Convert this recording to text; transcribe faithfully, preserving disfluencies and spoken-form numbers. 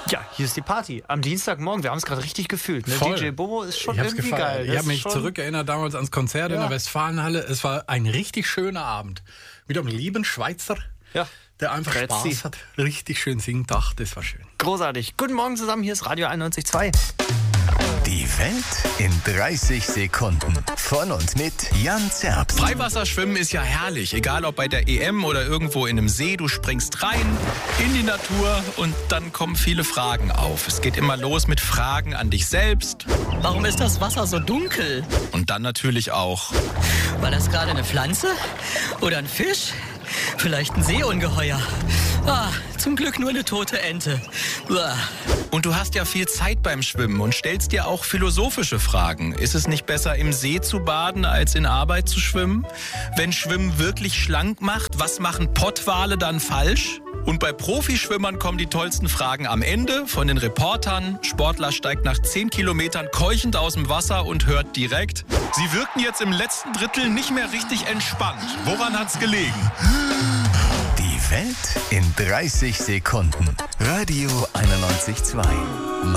Ja, hier ist die Party. Am Dienstagmorgen, wir haben es gerade richtig gefühlt. Ne? Voll. D J Bobo ist schon Ich hab's irgendwie gefeiert. geil. Ich Das habe mich ist schon- zurückerinnert damals ans Konzert in Ja. der Westfalenhalle. Es war ein richtig schöner Abend. Mit einem lieben Schweizer, Ja. der einfach Grüezi. Spaß hat. Richtig schön singt. Ach, das war schön. Großartig. Guten Morgen zusammen, hier ist Radio einundneunzig Komma zwei. Die Welt in dreißig Sekunden. Von und mit Jan Zerbst. Freiwasserschwimmen ist ja herrlich, egal ob bei der E M oder irgendwo in einem See. Du springst rein in die Natur und dann kommen viele Fragen auf. Es geht immer los mit Fragen an dich selbst Warum ist das Wasser so dunkel? und dann natürlich auch. War das gerade eine Pflanze? Oder ein Fisch? Vielleicht ein Seeungeheuer? Ah, zum Glück nur eine tote Ente. Uah. Und du hast ja viel Zeit beim Schwimmen und stellst dir auch philosophische Fragen. Ist es nicht besser, im See zu baden, als in Arbeit zu schwimmen? Wenn Schwimmen wirklich schlank macht, was machen Pottwale dann falsch? Und bei Profischwimmern kommen die tollsten Fragen am Ende von den Reportern. Sportler steigt nach zehn Kilometern keuchend aus dem Wasser und hört direkt: Sie wirkten jetzt im letzten Drittel nicht mehr richtig entspannt. Woran hat's gelegen? Die Welt in dreißig Sekunden. Radio einundneunzig Komma zwei.